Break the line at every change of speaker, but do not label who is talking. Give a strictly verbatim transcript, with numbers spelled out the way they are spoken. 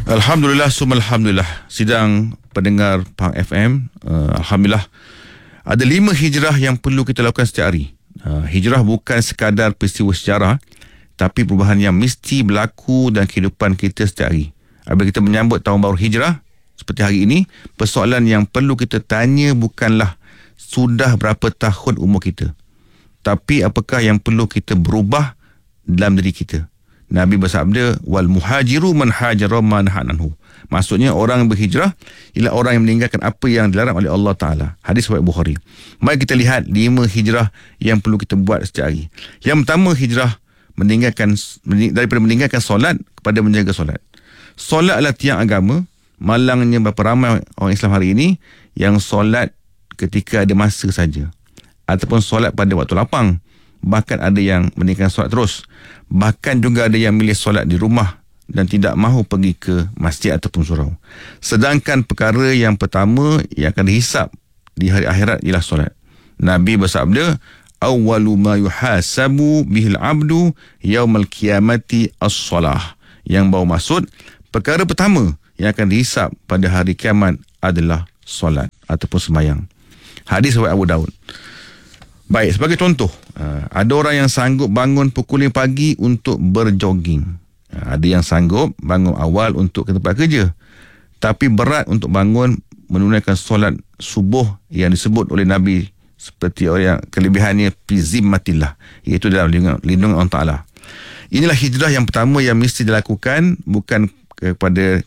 Alhamdulillah, summa alhamdulillah. Sidang pendengar Pahang F M, uh, Alhamdulillah, ada lima hijrah yang perlu kita lakukan setiap hari. Uh, hijrah bukan sekadar peristiwa sejarah, tapi perubahan yang mesti berlaku dalam kehidupan kita setiap hari. Apabila kita menyambut tahun baru hijrah seperti hari ini, persoalan yang perlu kita tanya bukanlah sudah berapa tahun umur kita, tapi apakah yang perlu kita berubah dalam diri kita. Nabi bersabda, wal muhajiru man hajara ma nahaa anhu. Maksudnya orang yang berhijrah ialah orang yang meninggalkan apa yang dilarang oleh Allah Ta'ala. Hadis riwayat Bukhari. Mari kita lihat lima hijrah yang perlu kita buat setiap hari. Yang pertama, hijrah meninggalkan daripada meninggalkan solat kepada menjaga solat. Solat adalah tiang agama. Malangnya berapa ramai orang Islam hari ini yang solat ketika ada masa saja, ataupun solat pada waktu lapang. Bahkan ada yang meninggalkan solat terus. Bahkan juga ada yang milih solat di rumah dan tidak mahu pergi ke masjid ataupun surau. Sedangkan perkara yang pertama yang akan dihisap di hari akhirat ialah solat. Nabi bersabda, awwalu ma yuhasabu bihil abdu yaumal qiyamati as-salah. Yang baru maksud, perkara pertama yang akan dihisap pada hari kiamat adalah solat ataupun sembahyang. Hadis riwayat Abu Daud. Baik, sebagai contoh, ada orang yang sanggup bangun pukul lima pagi untuk berjoging. Ada yang sanggup bangun awal untuk ke tempat kerja, tapi berat untuk bangun menunaikan solat subuh yang disebut oleh Nabi seperti orang yang kelebihannya fi zimmatillah, iaitu dalam lindungan Allah Ta'ala. Inilah hijrah yang pertama yang mesti dilakukan, bukan kepada